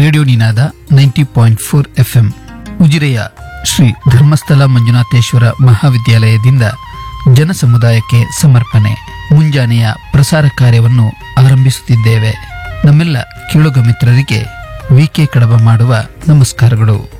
Radio ನಿನಾದ 90.4 FM. ಉಜಿರೆಯ Shri Dharmasthala Manjunatheshwara ಮಹಾವಿದ್ಯಾಲಯದಿಂದ ಜನಸಮುದಾಯಕ್ಕೆ ಸಮರ್ಪಣೆ ಮುಂಜಾನೆಯ ಪ್ರಸಾರ ಕಾರ್ಯವನ್ನು ಆರಂಭಿಸುತ್ತಿದ್ದೇವೆ. ನಮ್ಮೆಲ್ಲ ಕೇಳುಗ ಮಿತ್ರರಿಗೆ ವಿಕೆ ಕಡಬ ಮಾಡುವ ನಮಸ್ಕಾರಗಳು.